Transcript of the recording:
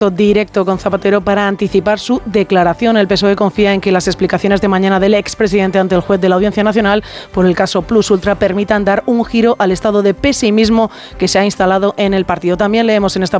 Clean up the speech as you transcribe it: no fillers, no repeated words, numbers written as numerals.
Directo con Zapatero para anticipar su declaración. El PSOE confía en que las explicaciones de mañana del expresidente ante el juez de la Audiencia Nacional por el caso Plus Ultra permitan dar un giro al estado de pesimismo que se ha instalado en el partido. También leemos en esta